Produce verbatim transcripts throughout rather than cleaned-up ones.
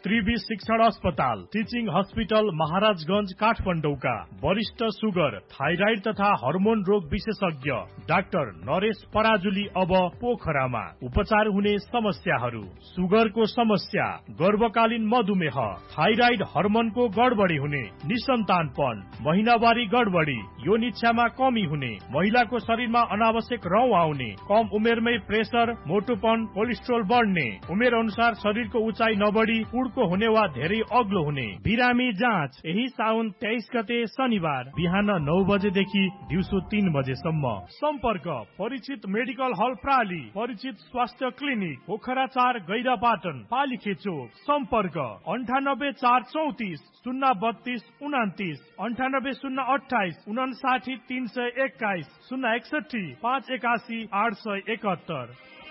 त्रिवी शिक्षण अस्पताल, teaching hospital Maharajganj काठमाडौँका वरिष्ठ सुगर, थाइराइड तथा हर्मोन रोग विशेषज्ञ डाक्टर नरेश पराजुली अब पोखरामा। उपचार हुने समस्याहरू: सुगरको समस्या, गर्भकालीन मधुमेह, थाइराइड हर्मोनको गडबडी हुने, निसन्तानपन, महिनावारी गडबडी, योनिच्छामा कमी हुने, महिलाको शरीरमा अनावश्यक रौँ आउने, कम उमेरमै प्रेसर, मोटोपन, कोलेस्ट्रोल बढ्ने, उमेर अनुसार शरीरको उचाइ नबढी पुड्को हुने वा धेरै अग्लो हुने। बिरामी जाँच यही साउन तेइस गते शनिबार बिहान नौ बजेदेखि दिउँसो तीन बजेसम्म। सम्पर्क परिचित मेडिकल हल प्राली, परिचित स्वास्थ्य क्लिनिक पोखरा चार गैरापाटन पालिखे चोक। सम्पर्क अन्ठानब्बे चार चौतिस शून्य बत्तीस उनातिस, अन्ठानब्बे शून्य अठाइस उनासाठी तीन सय एक्काइस, शून्य एकसठी पाँच एकासी आठ सय एकहत्तर।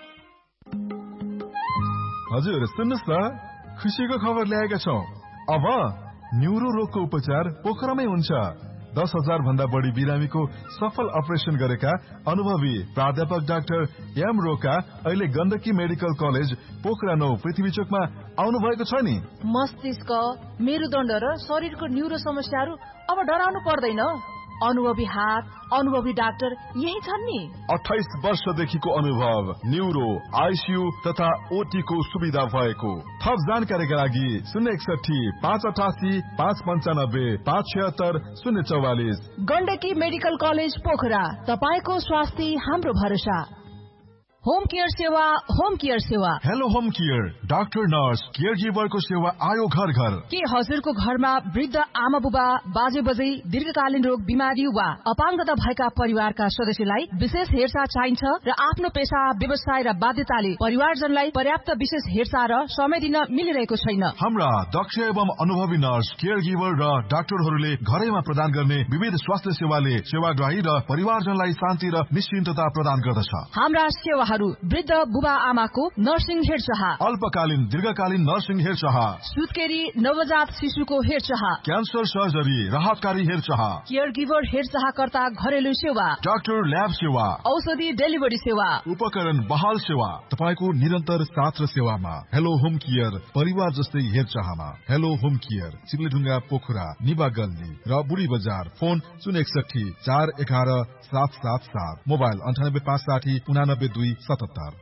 हजुर सुन्नुहोस् न, खुसीको खबर ल्याएका छौँ। अब न्युरो रोगको उपचार पोखरामै हुन्छ। दस हजार भन्दा बढी बिरामीको सफल अपरेसन गरेका अनुभवी प्राध्यापक डाक्टर एम रोका अहिले गण्डकी मेडिकल कलेज पोखरा नौ पृथ्वी चोकमा आउनु भएको छ नि। मस्तिष्क, मेरुदण्ड र शरीरको न्युरो समस्याहरू अब डराउनु पर्दैन। अनुभवी हात, अनुभवी डाक्टर यही छन् नि। अठाइस वर्षदेखिको अनुभव, न्युरो, आइसियू तथा ओटी को सुविधा भएको। थप जानकारीका लागि शून्य एकसठी पाँच अठासी पाँच पन्चानब्बे पाँच छिहत्तर शून्य चौवालिस। गण्डकी मेडिकल कलेज पोखरा, तपाईको स्वास्थ्य हाम्रो भरोसा। होम केयर सेवा, होम केयर सेवा। Hello home care, doctor nurse care गिभरको सेवा आयो घर घर। के हजुरको घरमा वृद्ध आमा बुबा, बाजे बजै, दीर्घकालीन रोग बिमारी वा अपाङ्गता भएका परिवारका सदस्यलाई विशेष हेरचाह चाहिन्छ र आफ्नो पेशा, व्यवसाय र बाध्यताले परिवारजनलाई पर्याप्त विशेष हेरचाह र समय दिन मिलिरहेको छैन? हाम्रा दक्ष एवं अनुभवी नर्स, केयर गिभर र डाक्टरहरूले घरैमा प्रदान गर्ने विविध स्वास्थ्य सेवाले सेवाग्राही र परिवारजनलाई शान्ति र निश्चिन्तता प्रदान गर्दछ। हाम्रा सेवा वृद्ध बुबा आमाको नर्सिङ हेरचाह, अल्पकालीन दीर्घकालीन नर्सिङ हेरचाह, सुत्केरी नवजात शिशुको हेरचाह, क्यान्सर सर्जरी, राहतकारी हेरचाह, केयर गिभर हेरचाहकर्ता घरेलु सेवा, डाक्टर ल्याब सेवा, औषधि डेलिभरी सेवा, उपकरण बहाल सेवा, तपाईको निरन्तर साथ र सेवामा। हेलो होम केयर, परिवार जस्तै हेरचाहमा। हेलो होम केयर, चिप्लेढुङ्गा पोखरा, निबा गल्ली र बुढी बजार। फोन शून्य एकसठी चार एघार सात सात सात, मोबाइल अन्ठानब्बे पाँच साठी उनानब्बे दुई सतहत्तर।